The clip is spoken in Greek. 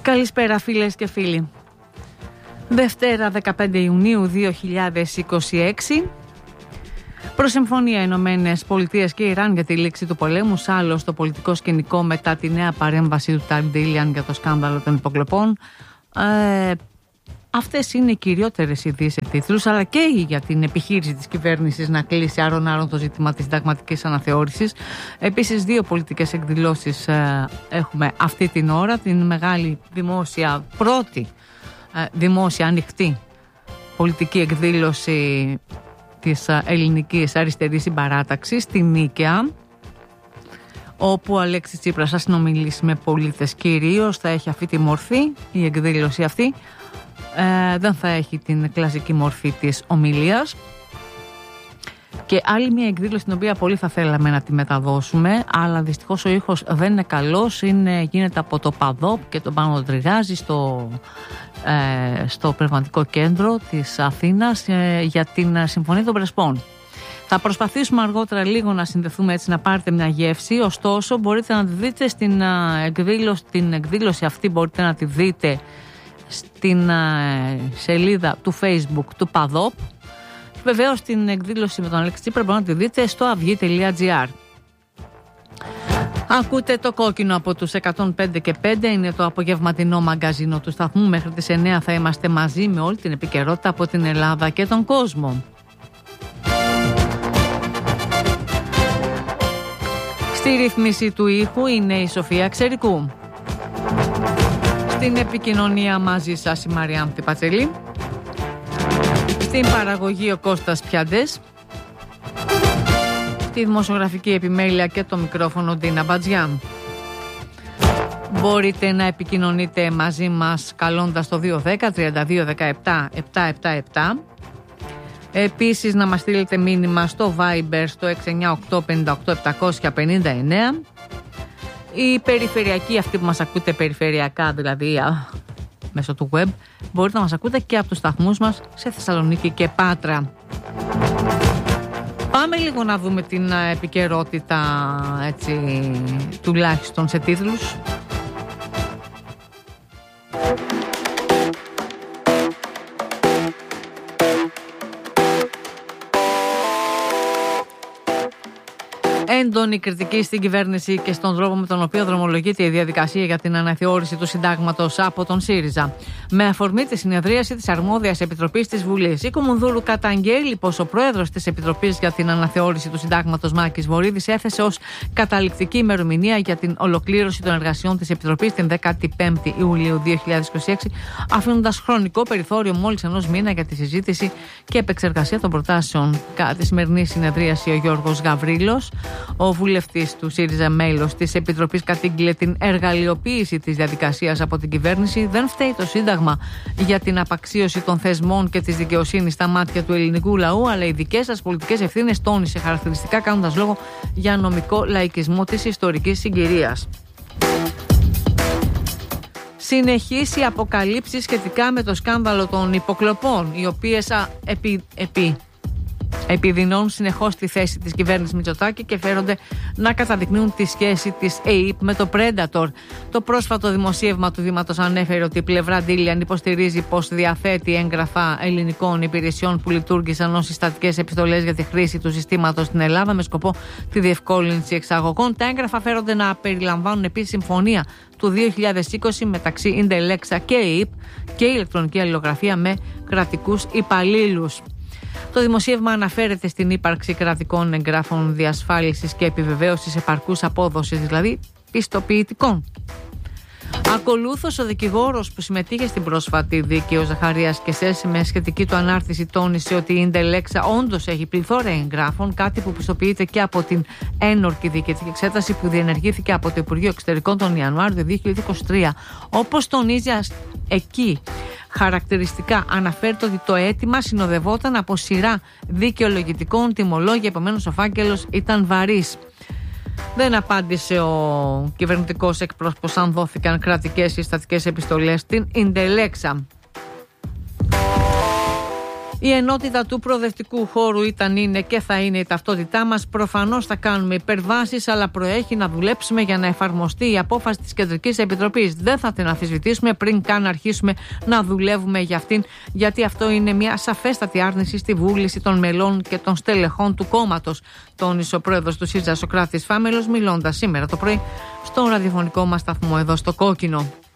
Καλησπέρα φίλες και φίλοι. Δευτέρα 15 Ιουνίου 2026. Προς συμφωνία Ηνωμένες Πολιτείες και Ιράν για τη λήξη του πολέμου, άλλο στο πολιτικό σκηνικό μετά τη νέα παρέμβαση του Ταρντίλιαν για το σκάνδαλο των υποκλοπών. Αυτές είναι οι κυριότερες ειδήσεις σε τίτλους, αλλά και για την επιχείρηση της κυβέρνησης να κλείσει άρον-άρον το ζήτημα της συνταγματικής αναθεώρησης. Επίσης, δύο πολιτικές εκδηλώσεις έχουμε αυτή την ώρα. Την μεγάλη δημόσια, πρώτη δημόσια ανοιχτή πολιτική εκδήλωση της ελληνικής αριστερής συμπαράταξης στη Νίκαια, όπου ο Αλέξης Τσίπρας θα συνομιλήσει με πολίτες κυρίως. Θα έχει αυτή τη μορφή η εκδήλωση αυτή. Δεν θα έχει την κλασική μορφή της ομιλίας. Και άλλη μια εκδήλωση την οποία πολύ θα θέλαμε να τη μεταδώσουμε, αλλά δυστυχώς ο ήχος δεν είναι καλός. Γίνεται από το ΠΑΔΟΠ και τον Πάνο Τριγάζη στο πνευματικό κέντρο της Αθήνας για την Συμφωνία των Πρεσπών. Θα προσπαθήσουμε αργότερα λίγο να συνδεθούμε έτσι να πάρετε μια γεύση. Ωστόσο μπορείτε να τη δείτε στην εκδήλωση αυτή, μπορείτε να τη δείτε στην σελίδα του Facebook του ΠΑΔΟΠ. Βεβαίως την εκδήλωση με τον Αλέξη Τσίπρα μπορείτε να τη δείτε στο avyei.gr. Ακούτε το κόκκινο από τους 105 και 5, είναι το απογευματινό μαγκαζίνο του σταθμού. Μέχρι τις 9 θα είμαστε μαζί με όλη την επικαιρότητα από την Ελλάδα και τον κόσμο. Στη ρύθμιση του ήχου είναι η Σοφία Ξερικού. Στην επικοινωνία μαζί σας η Μαριάμ Πατσελή. Στην παραγωγή ο Κώστας Πιάντες. Στη δημοσιογραφική επιμέλεια και το μικρόφωνο Ντίνα Μπατζιά. Μπορείτε να επικοινωνείτε μαζί μας καλώντας το 210-3217-777. Επίσης να μας στείλετε μήνυμα στο Viber στο 698-58-759. Η περιφερειακή, αυτή που μας ακούτε περιφερειακά δηλαδή μέσω του web, μπορείτε να μας ακούτε και από τους σταθμούς μας σε Θεσσαλονίκη και Πάτρα. Πάμε λίγο να δούμε την επικαιρότητα, έτσι, τουλάχιστον σε τίτλους. Έντονη κριτική στην κυβέρνηση και στον τρόπο με τον οποίο δρομολογείται η διαδικασία για την αναθεώρηση του συντάγματος από τον ΣΥΡΙΖΑ. Με αφορμή τη συνεδρίαση της αρμόδιας επιτροπής της Βουλής, η Κομμουνδούρου καταγγέλει πως ο πρόεδρος της Επιτροπής για την αναθεώρηση του συντάγματος, Μάκης Βορίδης, έθεσε ως καταληκτική ημερομηνία για την ολοκλήρωση των εργασιών της Επιτροπής την 15η Ιουλίου 2026, αφήνοντας χρονικό περιθώριο μόλις ενός μήνα για τη συζήτηση και επεξεργασία των προτάσεων. Κατά τη σημερινή συνεδρίαση, ο Γιώργος Γαβρίλος, ο βουλευτής του ΣΥΡΙΖΑ, μέλος της Επιτροπής, κατήγγειλε την εργαλειοποίηση της διαδικασίας από την κυβέρνηση. Δεν φταίει το Σύνταγμα για την απαξίωση των θεσμών και της δικαιοσύνης στα μάτια του ελληνικού λαού, αλλά οι δικές σας πολιτικές ευθύνες, τόνισε χαρακτηριστικά, κάνοντας λόγο για νομικό λαϊκισμό της ιστορικής συγκυρίας. Συνεχίσει οι αποκαλύψεις σχετικά με το σκάνδαλο των υποκλοπών, οι οποίες επιδεινώνουν συνεχώς τη θέση της κυβέρνησης Μητσοτάκη και φέρονται να καταδεικνύουν τη σχέση της ΕΕΠ με το Predator. Το πρόσφατο δημοσίευμα του Δήματος ανέφερε ότι η πλευρά Ντίλιαν υποστηρίζει πως διαθέτει έγγραφα ελληνικών υπηρεσιών που λειτουργήσαν ως συστατικές επιστολές για τη χρήση του συστήματος στην Ελλάδα με σκοπό τη διευκόλυνση εξαγωγών. Τα έγγραφα φέρονται να περιλαμβάνουν επίσης συμφωνία του 2020 μεταξύ Ιντελέξα και ΕΕΠ και ηλεκτρονική αλληλογραφία με κρατικούς υπαλλήλους. Το δημοσίευμα αναφέρεται στην ύπαρξη κρατικών εγγράφων διασφάλισης και επιβεβαίωσης επαρκούς απόδοσης, δηλαδή πιστοποιητικών. Ακολούθως, ο δικηγόρος που συμμετείχε στην πρόσφατη δίκη, ο Ζαχαρίας Κεσές, με σχετική του ανάρτηση τόνισε ότι η Ιντελέξα όντως έχει πληθώρα εγγράφων, κάτι που πιστοποιείται και από την ένορκη διοικητική εξέταση που διενεργήθηκε από το Υπουργείο Εξωτερικών τον Ιανουάριο 2023. Όπως τονίζει εκεί, χαρακτηριστικά αναφέρεται ότι το αίτημα συνοδευόταν από σειρά δικαιολογητικών τιμολόγια, επομένως ο φάκελος ήταν βαρύς. Δεν απάντησε ο κυβερνητικός εκπρόσωπος αν δόθηκαν κρατικές ή στατικές επιστολές στην Ιντελέξα. Η ενότητα του προοδευτικού χώρου είναι και θα είναι η ταυτότητά μας. Προφανώς θα κάνουμε υπερβάσεις, αλλά προέχει να δουλέψουμε για να εφαρμοστεί η απόφαση της Κεντρικής Επιτροπής. Δεν θα την αμφισβητήσουμε πριν καν αρχίσουμε να δουλεύουμε για αυτήν, γιατί αυτό είναι μια σαφέστατη άρνηση στη βούληση των μελών και των στελεχών του κόμματος, τόνισε ο πρόεδρος του ΣΥΡΙΖΑ Σωκράτης Φάμελος, μιλώντας σήμερα το πρωί στον ραδιοφωνικό μας σταθμό εδώ στο Κόκκινο.